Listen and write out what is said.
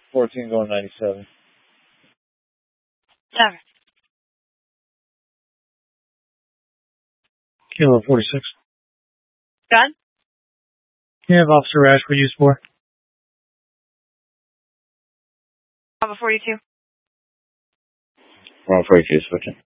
14 going 97. Never. Kilo 46. Done? Can you have Officer Rashford used for? Bravo 42. Bravo 42, switching.